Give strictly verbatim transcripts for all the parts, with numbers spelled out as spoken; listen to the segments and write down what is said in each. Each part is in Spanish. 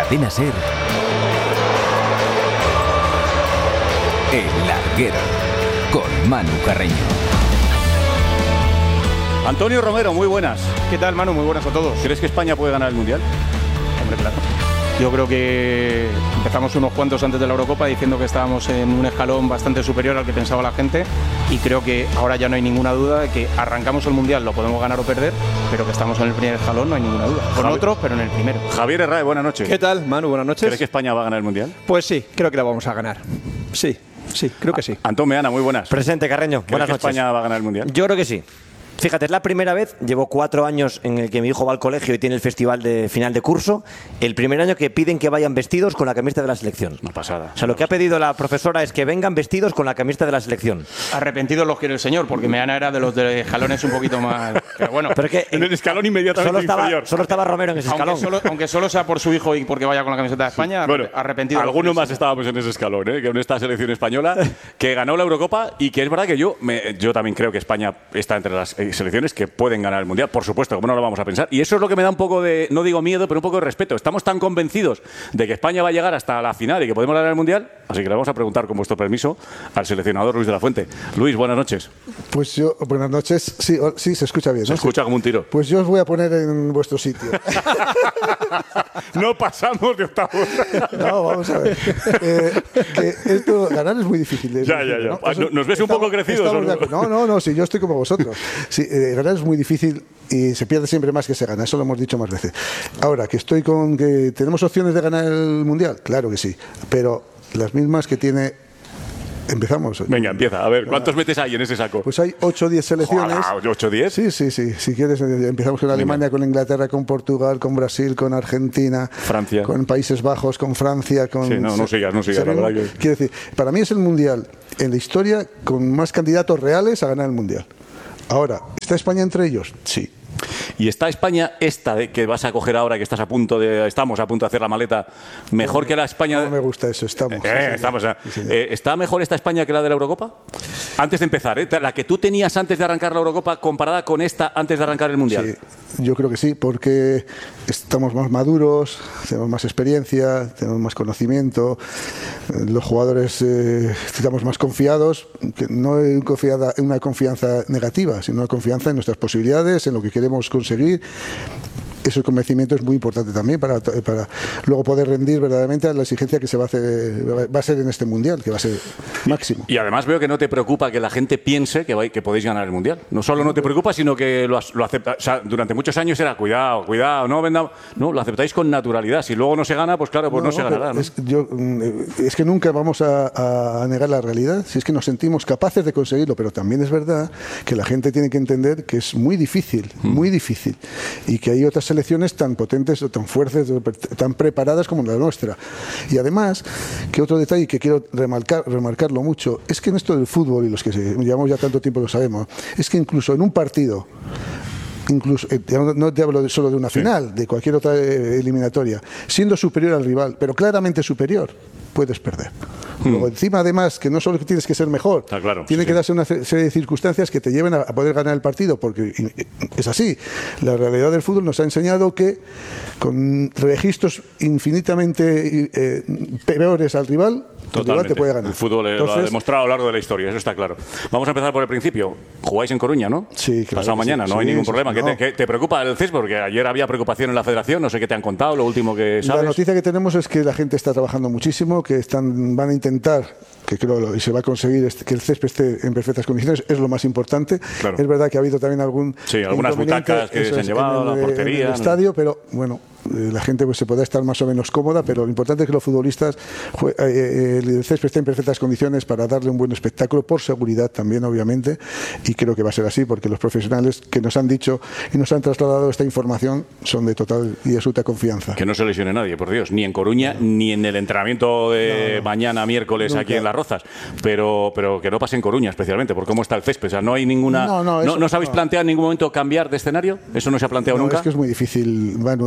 Cadena SER, El Larguero, con Manu Carreño. Antonio Romero, muy buenas. ¿Qué tal, Manu? Muy buenas a todos. ¿Crees que España puede ganar el Mundial? Hombre, claro. Yo creo que empezamos unos cuantos antes de la Eurocopa diciendo que estábamos en un escalón bastante superior al que pensaba la gente, y creo que ahora ya no hay ninguna duda de que arrancamos el Mundial, lo podemos ganar o perder, pero que estamos en el primer escalón no hay ninguna duda. Con Javi... otros, pero en el primero. Javier Herrera, buenas noches. ¿Qué tal, Manu? Buenas noches. ¿Crees que España va a ganar el Mundial? Pues sí, creo que la vamos a ganar. Sí, sí, creo que sí. Antón Meana, muy buenas. Presente, Carreño. ¿Crees Buenas que noches. España va a ganar el Mundial? Yo creo que sí. Fíjate, es la primera vez, llevo cuatro años en el que mi hijo va al colegio y tiene el festival de final de curso, el primer año que piden que vayan vestidos con la camiseta de la selección. Una pasada. O sea, lo que ha pedido la profesora es que vengan vestidos con la camiseta de la selección. Arrepentidos los quiere el señor, porque Meana era de los de escalones un poquito más... Pero bueno, Pero es que En el escalón inmediatamente solo estaba, inferior. solo estaba Romero en ese aunque escalón. solo, aunque solo sea por su hijo y porque vaya con la camiseta de España, Bueno, arrepentido. algunos más estábamos en ese escalón, ¿eh? Que en esta selección española que ganó la Eurocopa, y que es verdad que yo me, yo también creo que España está entre las eh, selecciones que pueden ganar el Mundial, por supuesto, como no lo vamos a pensar. Y eso es lo que me da un poco de, no digo miedo, pero un poco de respeto. Estamos tan convencidos de que España va a llegar hasta la final y que podemos ganar el Mundial, así que le vamos a preguntar, con vuestro permiso, al seleccionador Luis de la Fuente. Luis, buenas noches. Pues yo, buenas noches. Sí, o- sí, se escucha bien, Se ¿no? escucha Sí. como un tiro. Pues yo os voy a poner en vuestro sitio. No pasamos de octavos. No, vamos a ver. Eh, que esto, ganar es muy difícil. es Ya, muy ya, difícil, ya. Ah, Eso- ¿nos ves un estamos- poco crecidos estamos o no? de acuerdo. No, no, no, sí, yo estoy como vosotros. Sí, eh, ganar es muy difícil y se pierde siempre más que se gana. Eso lo hemos dicho más veces. Ahora, que estoy con que tenemos opciones de ganar el Mundial, claro que sí. Pero las mismas que tiene... Empezamos. Venga, empieza. A ver, ¿cuántos metes ahí en ese saco? Pues hay ocho o diez selecciones. ¿ocho diez? Sí, sí, sí. Si quieres, eh, empezamos con Alemania, con Inglaterra, con Portugal, con Brasil, con Argentina, Francia. con Países Bajos, con Francia, con... Sí, no, no sigas, no sigas, la Seguimos. verdad que- Quiero decir, para mí es el Mundial en la historia con más candidatos reales a ganar el Mundial. Ahora, ¿está España entre ellos? Sí. ¿Y está España esta de que vas a coger ahora, que estás a punto de, estamos a punto de hacer la maleta, mejor que la España? No me gusta eso, estamos. Eh, Sí, señor. estamos a- Sí, señor. eh, ¿Está mejor esta España que la de la Eurocopa? Antes de empezar, ¿eh? La que tú tenías antes de arrancar la Eurocopa comparada con esta antes de arrancar el Mundial. Sí, yo creo que sí, porque estamos más maduros, tenemos más experiencia, tenemos más conocimiento, eh, los jugadores eh, estamos más confiados, que no en confiada- en una confianza negativa, sino una confianza en nuestras posibilidades, en lo que queremos conseguir. Ese convencimiento es muy importante también para, para luego poder rendir verdaderamente a la exigencia que se va a hacer, va a ser en este Mundial, que va a ser máximo. Y además veo que no te preocupa que la gente piense que, vais- que podéis ganar el Mundial. No solo no te preocupa, sino que lo, as- lo acepta. O sea, durante muchos años era cuidado, cuidado, no vendamos. No, lo aceptáis con naturalidad. Si luego no se gana, pues claro, pues no, se pero ganará, ¿no? Es, yo, mm, es que nunca vamos a, a negar la realidad, si es que nos sentimos capaces de conseguirlo, pero también es verdad que la gente tiene que entender que es muy difícil, muy difícil, y que hay otras selecciones tan potentes o tan fuertes, o tan preparadas como la nuestra. Y además, que otro detalle que quiero remarcar, remarcarlo mucho, es que en esto del fútbol, y los que se- llevamos ya tanto tiempo lo sabemos, es que incluso en un partido, incluso eh, no- no te hablo de- solo de una final, de cualquier otra eh, eliminatoria, siendo superior al rival, pero claramente superior, puedes perder. Luego, encima, además, que no solo tienes que ser mejor, Está claro, tiene sí, que sí. darse una ce- serie de circunstancias que te lleven a, a poder ganar el partido, porque y- es así. La realidad del fútbol nos ha enseñado que con registros infinitamente eh, peores al rival, el rival te puede ganar. El fútbol eh, lo ha Entonces, demostrado a lo largo de la historia, eso está claro. Vamos a empezar por el principio. Jugáis en Coruña, ¿no? Sí, claro Pasado que sí. mañana, no hay Sí, ningún sí, problema. ¿Qué, no. te, qué te preocupa el césped? Porque ayer había preocupación en la federación, no sé qué te han contado, lo último que sabes. La noticia que tenemos es que la gente está trabajando muchísimo, que están, van a intentar, que creo lo- y se va a conseguir este- que el césped esté en perfectas condiciones, es lo más importante. Claro. Es verdad que ha habido también algún Sí, algunas inconveniente, butacas que eso se han es, llevado, en el, la portería, en el ¿no? estadio, pero bueno, eh, la gente pues se puede estar más o menos cómoda, pero lo importante es que los futbolistas jue- eh, eh, el césped esté en perfectas condiciones para darle un buen espectáculo, por seguridad también, obviamente, y creo que va a ser así, porque los profesionales que nos han dicho y nos han trasladado esta información son de total y absoluta confianza. Que no se lesione nadie, por Dios, ni en Coruña, ni en el entrenamiento de No, no. mañana, miércoles, Nunca. aquí en Las Rozas. Pero, pero que no pase en Coruña, especialmente, por cómo está el césped. O sea, no hay ninguna. No, no, ¿No, eso- ¿no os habéis no. planteado en ningún momento cambiar de escenario? ¿Eso no se ha planteado No, nunca? es que es muy difícil, Manu, es que esto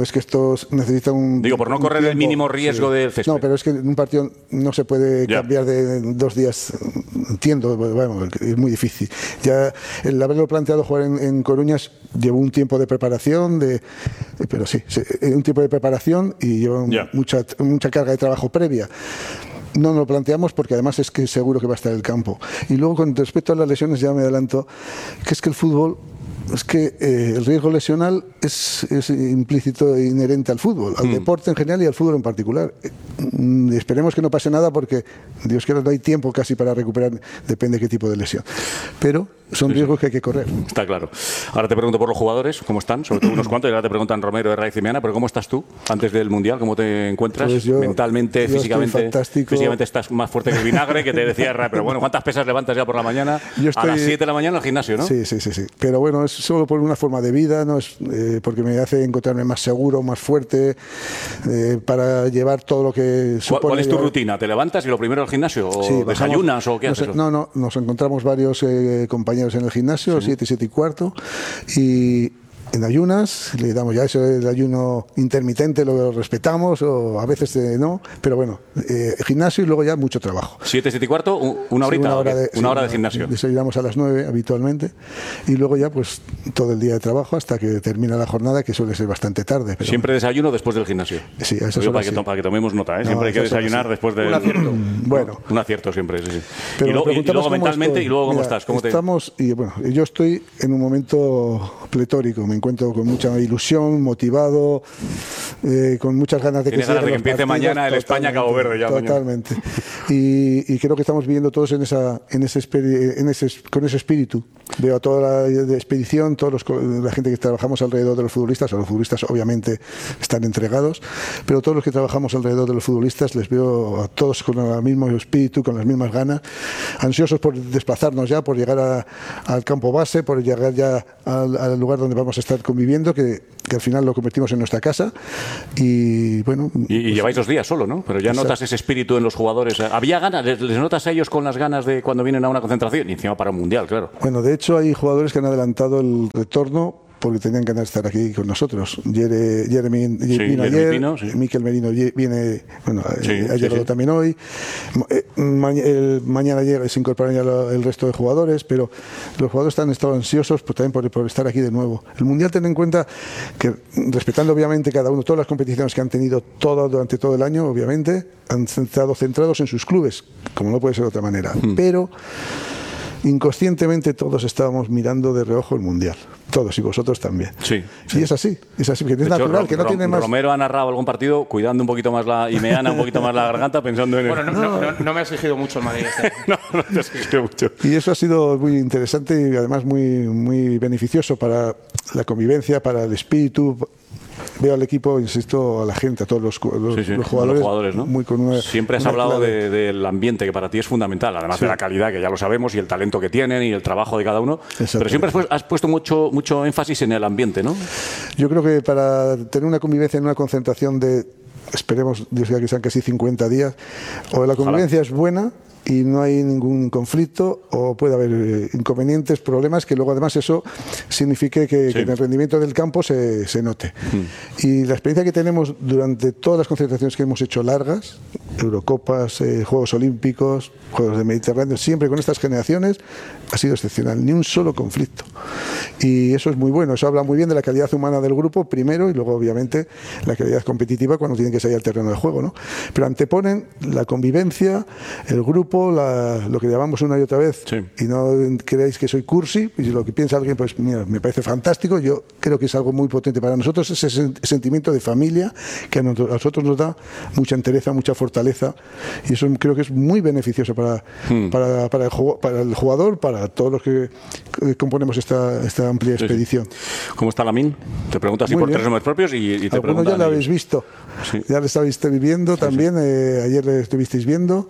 partido necesita un... Digo, por no un correr el mínimo riesgo sí. del césped. No, pero es que en un partido no se puede Ya. cambiar de dos días. Entiendo, bueno, es muy difícil. Ya el haberlo planteado jugar en, en Coruñas llevó un tiempo de preparación, de, pero sí, sí, un tiempo de preparación y lleva un- Ya. mucha, mucha carga de trabajo previa. No nos lo planteamos porque además es que seguro que va a estar en el campo. Y luego con respecto a las lesiones ya me adelanto, que es que el fútbol, es que eh, el riesgo lesional es, es implícito e inherente al fútbol, al Mm. deporte en general y al fútbol en particular. Eh, mm, esperemos que no pase nada porque, Dios quiera, no hay tiempo casi para recuperar, depende de qué tipo de lesión. Pero son riesgos que hay que correr. Está claro. Ahora te pregunto por los jugadores, ¿cómo están? Sobre todo unos cuantos, y ahora te preguntan Romero, de Raíz y Meana, pero ¿cómo estás tú antes del Mundial? ¿Cómo te encuentras? Pues yo- Mentalmente, yo estoy físicamente. fantástico. Físicamente estás más fuerte que el vinagre, que te decía Ra, pero bueno, ¿cuántas pesas levantas ya por la mañana? Yo A estoy- las siete de la mañana al gimnasio, ¿no? Sí, sí, sí, sí. Pero bueno, es solo por una forma de vida, no es eh, porque me hace encontrarme más seguro, más fuerte, eh, para llevar todo lo que ¿Cuál, supone. cuál es tu llevar- rutina? ¿Te levantas y lo primero al gimnasio? ¿O Sí, bajamos- desayunas o qué nos- haces? No, no, nos encontramos varios eh, compañeros en el gimnasio, siete, siete y cuarto, y en ayunas, le damos ya eso del ayuno intermitente, lo respetamos, o a veces eh, no, pero bueno, eh, gimnasio y luego ya mucho trabajo. ¿Siete, siete y cuarto? ¿Un- ¿Una Sí, horita? una o hora qué? de, Una sí, hora de gimnasio. Desayunamos a las nueve habitualmente y luego ya pues todo el día de trabajo hasta que termina la jornada, que suele ser bastante tarde. Pero Siempre desayuno después del gimnasio. Sí, a esas Lo digo para, horas que, sí. to- para que tomemos nota, ¿eh? No, Siempre hay que a esas horas desayunar sí. después del... Un acierto. Bueno. Un acierto siempre, sí, sí. Pero y, me luego, y- y preguntabas luego cómo mentalmente, estoy. y luego cómo Mira, estás. ¿Cómo te... Estamos, y bueno, yo estoy en un momento pletórico, me encuentro con mucha ilusión, motivado, eh, con muchas ganas de que Tienes ganas de sigan que los empiece partidos, mañana el España-Cabo Verde ya mañana. Totalmente. Y, y creo que estamos viviendo todos en esa, en ese, espiri- en ese, con ese espíritu. Veo a toda la de expedición, todos los, co- la gente que trabajamos alrededor de los futbolistas, a los futbolistas obviamente están entregados, pero todos los que trabajamos alrededor de los futbolistas les veo a todos con el mismo espíritu, con las mismas ganas, ansiosos por desplazarnos ya, por llegar a- al campo base, por llegar ya al, al lugar donde vamos a estar conviviendo, que, que al final lo convertimos en nuestra casa. Y bueno, Y, y pues, lleváis dos días solo, ¿no? Pero ya Exacto. notas ese espíritu en los jugadores. ¿Había ganas? ¿Les, les notas a ellos con las ganas de cuando vienen a una concentración? Y encima para un mundial, claro. Bueno, de hecho hay jugadores que han adelantado el retorno porque tenían ganas de estar aquí con nosotros. Jere- Jeremy Sí, vino Jeremy ayer, Pino, sí. Miquel Merino ye- viene, bueno, Sí, eh, ha sí, llegado sí. también hoy. Ma- eh, ma- el- mañana llega, se incorporan ya lo- el resto de jugadores, pero los jugadores están estado ansiosos pues, también por, por estar aquí de nuevo. El Mundial, ten en cuenta que, respetando obviamente cada uno, todas las competiciones que han tenido todo, durante todo el año, obviamente, han estado centrados en sus clubes, como no puede ser de otra manera. Hmm. Pero inconscientemente todos estábamos mirando de reojo el Mundial. Todos y vosotros también. Sí. Y es así, es así, porque es De hecho, natural, Ro- que no Ro- tiene más... Romero ha narrado algún partido cuidando un poquito más la... y Meana un poquito más la garganta pensando en... el- Bueno, no, no, no, no me ha exigido mucho el Madrid este año. no, no te exigió mucho. Y eso ha sido muy interesante y además muy, muy beneficioso para la convivencia, para el espíritu. Veo al equipo, insisto, a la gente, a todos los, cu- los- Sí, sí, los jugadores, los jugadores, ¿no? muy con una, Siempre has una hablado clave. de- del ambiente, que para ti es fundamental, además Sí. de la calidad, que ya lo sabemos, y el talento que tienen y el trabajo de cada uno. Exactamente. Pero siempre has pu- has puesto mucho, mucho énfasis en el ambiente, ¿no? Yo creo que para tener una convivencia en una concentración de, esperemos, Dios quiera que sean casi cincuenta días, o la convivencia es buena y no hay ningún conflicto, o puede haber eh, inconvenientes, problemas, que luego además eso signifique que, Sí. que en el rendimiento del campo se, se note. Y la experiencia que tenemos durante todas las concentraciones que hemos hecho largas, Eurocopas, eh, Juegos Olímpicos, Juegos del Mediterráneo, siempre con estas generaciones, ha sido excepcional, ni un solo conflicto. Y eso es muy bueno, eso habla muy bien de la calidad humana del grupo, primero, y luego obviamente la calidad competitiva cuando tienen que salir al terreno de juego, ¿no? Pero anteponen la convivencia, el grupo, la- lo que llamamos una y otra vez, Sí. y no creáis que soy cursi, y si lo que piensa alguien, pues mira, me parece fantástico, yo creo que es algo muy potente para nosotros, ese sen- sentimiento de familia que a nosotros, a nosotros nos da mucha entereza, mucha fortaleza, y eso creo que es muy beneficioso para, para, para, el, jugo- para el jugador, para todos los que eh, componemos esta, esta amplia Sí, sí. expedición. ¿Cómo está Lamin? Te pregunto así Muy por bien. tres nombres propios y, y te Algunos preguntan ya lo ellos. habéis visto, Sí. ya lo estabais viviendo también, eh, ayer lo estuvisteis viendo,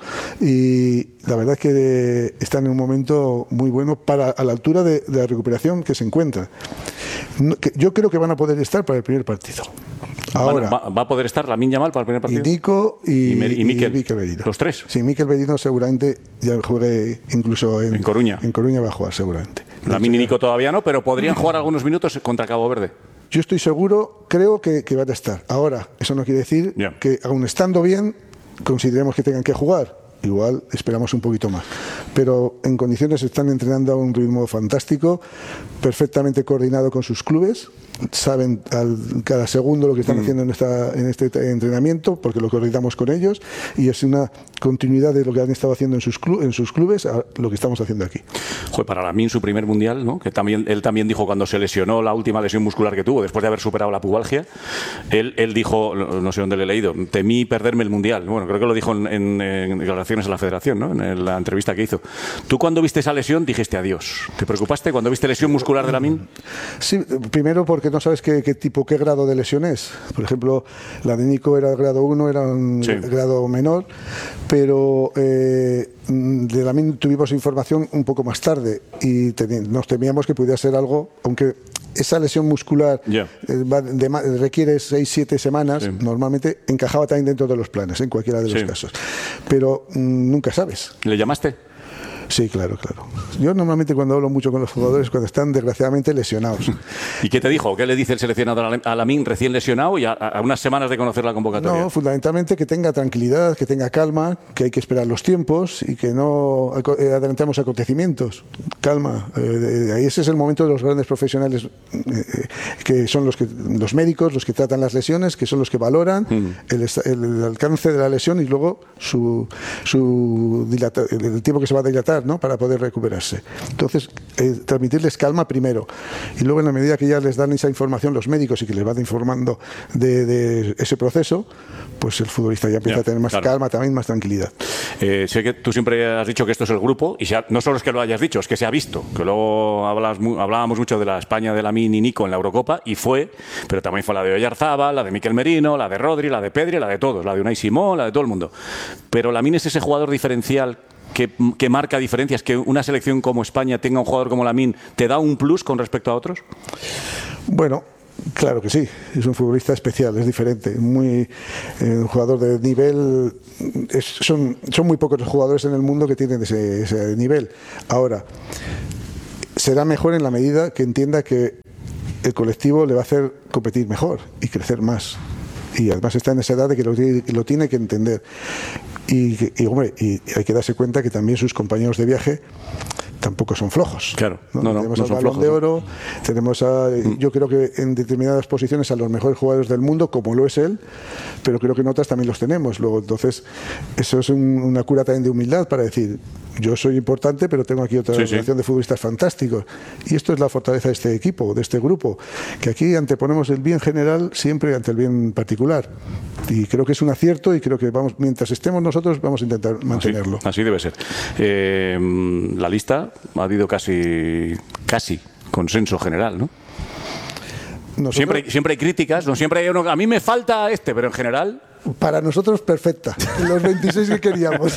y la verdad es que eh, están en un momento muy bueno para a la altura de, de la recuperación que se encuentra. No- que yo creo que van a poder estar para el primer partido. Ahora, ¿Va, va a poder estar Lamin Yamal para el primer y partido? Nico y, Y Mer- y Mikel. Merino. ¿Los tres? Sí, Mikel Merino seguramente ya juegue incluso en, En Coruña. En Coruña va a jugar seguramente. Lamin y Nico todavía no, pero podrían jugar algunos minutos contra Cabo Verde. Yo estoy seguro, creo que, que van a estar. Ahora, eso no quiere decir yeah. que, aun estando bien, consideremos que tengan que jugar. Igual esperamos un poquito más. Pero en condiciones están entrenando a un ritmo fantástico, perfectamente coordinado con sus clubes. Saben al, cada segundo lo que están mm. haciendo en, esta, en este entrenamiento, porque lo coordinamos con ellos, y es una continuidad de lo que han estado haciendo en sus, clu, en sus clubes a lo que estamos haciendo aquí. Joder, para Lamine su primer mundial, ¿no? Que también, él también dijo cuando se lesionó la última lesión muscular que tuvo, después de haber superado la pubalgia, él, él dijo, no sé dónde le he leído, temí perderme el mundial. Bueno, creo que lo dijo en, en, en declaraciones a la federación, ¿no? En la entrevista que hizo. ¿Tú cuando viste esa lesión dijiste adiós? ¿Te preocupaste cuando viste lesión muscular de Lamine? Sí, primero porque no sabes qué, qué tipo, qué grado de lesión es. Por ejemplo, la de Nico era grado uno, era un sí. grado menor, pero eh, de Lamine tuvimos información un poco más tarde y nos temíamos que pudiera ser algo, aunque esa lesión muscular yeah. eh, va de, de, requiere seis siete semanas, sí. normalmente encajaba también dentro de los planes, en cualquiera de los sí. casos. Pero mm, nunca sabes. ¿Le llamaste? Sí, claro, claro. Yo normalmente cuando hablo mucho con los jugadores cuando están desgraciadamente lesionados. ¿Y qué te dijo? ¿Qué le dice el seleccionador a Lamine recién lesionado y a, a unas semanas de conocer la convocatoria? No, fundamentalmente que tenga tranquilidad, que tenga calma, que hay que esperar los tiempos y que no adelantemos acontecimientos. Calma. Eh, ahí ese es el momento de los grandes profesionales eh, que son los que los médicos, los que tratan las lesiones, que son los que valoran mm. el, el, el alcance de la lesión y luego su, su dilata, el tiempo que se va a dilatar, ¿no? Para poder recuperarse. Entonces, eh, transmitirles calma primero y luego en la medida que ya les dan esa información los médicos y que les van informando de, de ese proceso, pues el futbolista ya empieza ya, a tener más claro. calma, también más tranquilidad. Eh, sé que tú siempre has dicho que esto es el grupo y ha, no solo es que lo hayas dicho, es que se ha visto, que luego hablas, hablábamos mucho de la España de Lamine y Nico en la Eurocopa y fue, pero también fue la de Oyarzábal, la de Mikel Merino, la de Rodri, la de Pedri, la de todos, la de Unai Simón, la de todo el mundo. Pero Lamine es ese jugador diferencial Que, que marca diferencias, que una selección como España tenga un jugador como Lamine, ¿te da un plus con respecto a otros? Bueno, claro que sí, es un futbolista especial, es diferente, muy eh, un jugador de nivel, es, son, son muy pocos los jugadores en el mundo que tienen ese, ese nivel. Ahora, será mejor en la medida que entienda que el colectivo le va a hacer competir mejor y crecer más. Y además está en esa edad de que lo, lo tiene que entender. Y, y, hombre, y hay que darse cuenta que también sus compañeros de viaje tampoco son flojos. Claro, ¿no? no, no, tenemos no al son Balón flojos, de ¿no? Oro, tenemos a, mm. yo creo que en determinadas posiciones a los mejores jugadores del mundo, como lo es él, pero creo que en otras también los tenemos. Luego, entonces, eso es un, una cura también de humildad para decir, yo soy importante, pero tengo aquí otra sí, relación sí. de futbolistas fantásticos. Y esto es la fortaleza de este equipo, de este grupo, que aquí anteponemos el bien general siempre ante el bien particular. Y creo que es un acierto y creo que vamos, mientras estemos nosotros vamos a intentar mantenerlo. Así, así debe ser. Eh, la lista ha habido casi, casi consenso general, ¿no? Nosotros, siempre, siempre hay críticas, no siempre hay uno, a mí me falta este, pero en general... Para nosotros, perfecta. Los veintiséis que queríamos.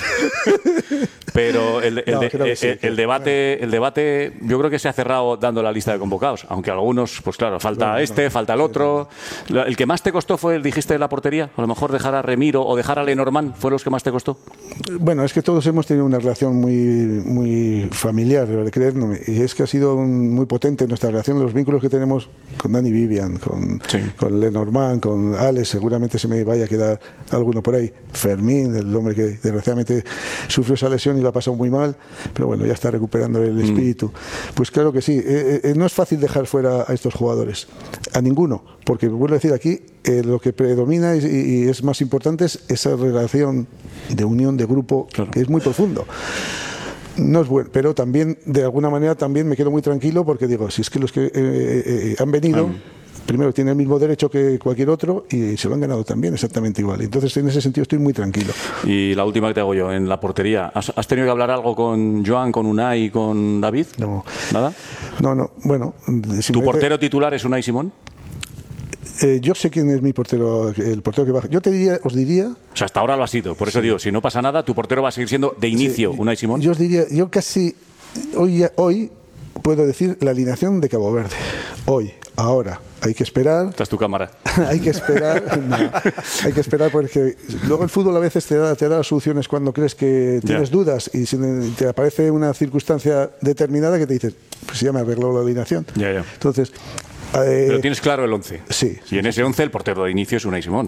Pero el, el, no, de, el, sí, el, el, debate, el debate, yo creo que se ha cerrado dando la lista de convocados. Aunque algunos, pues claro, falta no, este, no, falta el otro. Sí, no. ¿El que más te costó fue el, dijiste, de la portería? A lo mejor dejar a Remiro o dejar a Lenormand, ¿fueron los que más te costó? Bueno, es que todos hemos tenido una relación muy, muy familiar, creedme. Y es que ha sido un, muy potente nuestra relación, los vínculos que tenemos con Dani Vivian, con, sí. con Lenormand, con Alex, seguramente se me vaya a quedar alguno por ahí, Fermín, el hombre que desgraciadamente sufrió esa lesión y la ha pasado muy mal, pero bueno, ya está recuperando el espíritu. Mm. Pues claro que sí, eh, eh, no es fácil dejar fuera a estos jugadores, a ninguno, porque vuelvo a decir aquí, eh, lo que predomina y, y es más importante es esa relación de unión de grupo, claro. que es muy profundo. No es bueno, pero también, de alguna manera, también me quedo muy tranquilo porque digo, si es que los que eh, eh, han venido... Mm. Primero, tiene el mismo derecho que cualquier otro y se lo han ganado también exactamente igual. Entonces, en ese sentido, estoy muy tranquilo. Y la última que te hago yo, en la portería, ¿has, has tenido que hablar algo con Joan, con Unai y con David? No. ¿Nada? No, no. Bueno. ¿Tu portero titular es Unai Simón? Eh, yo sé quién es mi portero, el portero que baja. Yo te diría, os diría... O sea, hasta ahora lo ha sido. Por eso sí. digo, si no pasa nada, tu portero va a seguir siendo de inicio sí, Unai Simón. Yo os diría, yo casi... Hoy, hoy puedo decir la alineación de Cabo Verde. Hoy, ahora. Hay que esperar. Esta es tu cámara. Hay que esperar. No, hay que esperar porque luego el fútbol a veces te da, te da soluciones cuando crees que tienes yeah. dudas y si te aparece una circunstancia determinada que te dices, pues ya me arregló la alineación. Yeah, yeah. Entonces, Eh, Pero tienes claro el once. Sí. Y en ese once el portero de inicio es Unai Simón.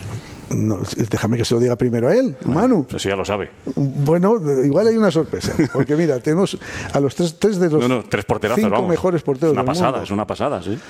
No, déjame que se lo diga primero a él, Manu. Eso ya lo sabe. Bueno, igual hay una sorpresa. Porque mira, tenemos a los tres, tres de los No, no, tres porterazos, cinco vamos. mejores porteros Es una del pasada, mundo. es una pasada, sí.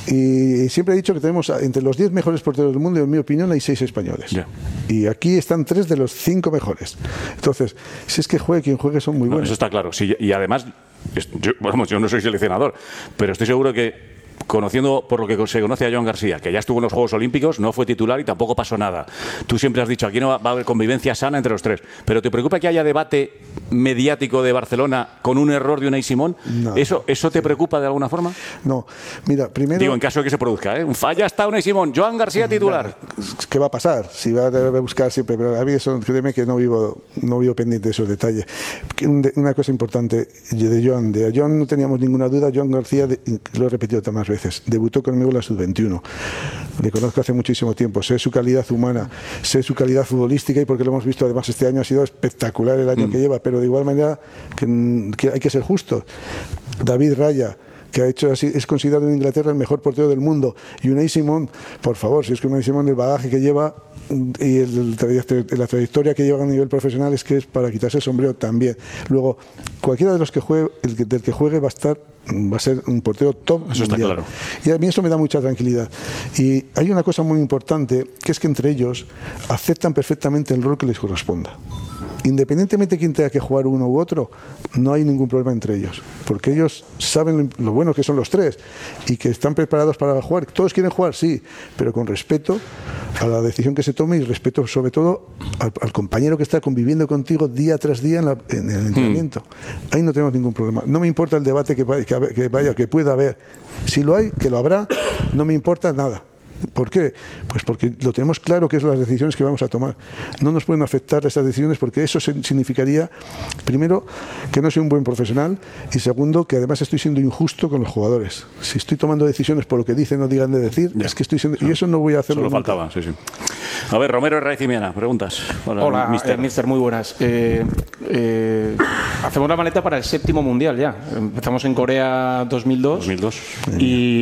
Y siempre he dicho que tenemos entre los diez mejores porteros del mundo, y en mi opinión hay seis españoles. Ya. Y aquí están tres de los cinco mejores. Entonces, si es que juegue quien juegue, son muy No, buenos. eso está claro. Sí, y además, es- yo, vamos, yo no soy seleccionador, pero estoy seguro que, conociendo por lo que se conoce a Joan García, que ya estuvo en los Juegos Olímpicos, no fue titular y tampoco pasó nada. Tú siempre has dicho, aquí no va, va a haber convivencia sana entre los tres. ¿Pero te preocupa que haya debate mediático de Barcelona con un error de Unai Simón? No. ¿Eso, ¿Eso te preocupa de alguna forma? No, mira, primero... Digo, en caso de que se produzca, ¿eh? Un falla está Unai Simón, Joan García titular. ¿Qué va a pasar? Si va a debe buscar siempre, pero a mí eso, créeme que no vivo, no vivo pendiente de esos detalles. Que un de- Una cosa importante de Joan, de Joan no teníamos ninguna duda. Joan García, de- lo he repetido tantas veces, debutó conmigo en la sub veintiuno. Le conozco hace muchísimo tiempo, sé su calidad humana, sé su calidad futbolística, y porque lo hemos visto además este año ha sido espectacular el año mm. que lleva, pero de igual manera que, que hay que ser justos. David Raya, que ha hecho así, es considerado en Inglaterra el mejor portero del mundo. Y Unai Simón, por favor, si es que Unai Simón, el bagaje que lleva y el, el, la trayectoria que lleva a nivel profesional, es que es para quitarse el sombrero también. Luego, cualquiera de los que juegue, el que, del que juegue va a estar, va a ser un portero top. Eso está mundial. claro. Y a mí eso me da mucha tranquilidad. Y hay una cosa muy importante, que es que entre ellos aceptan perfectamente el rol que les corresponda. Independientemente de quién tenga que jugar uno u otro, no hay ningún problema entre ellos, porque ellos saben lo bueno que son los tres y que están preparados para jugar. Todos quieren jugar, sí, pero con respeto a la decisión que se tome y respeto sobre todo al, al compañero que está conviviendo contigo día tras día en, la, en el entrenamiento. Hmm. Ahí no tenemos ningún problema. No me importa el debate que vaya, que vaya, que pueda haber. Si lo hay, que lo habrá, no me importa nada. ¿Por qué? Pues porque lo tenemos claro que son las decisiones que vamos a tomar. No nos pueden afectar esas decisiones, porque eso significaría, primero, que no soy un buen profesional, y segundo, que además estoy siendo injusto con los jugadores. Si estoy tomando decisiones por lo que dicen o digan de decir, ya. es que estoy siendo... Y eso no voy a hacerlo. Solo faltaba, sí, sí. A ver, Romero Herraiz y Miana, preguntas. Hola, Hola mister. Eh, mister, muy buenas. Eh, eh, hacemos la maleta para el séptimo mundial ya. Empezamos en Corea dos mil dos. dos mil dos. Y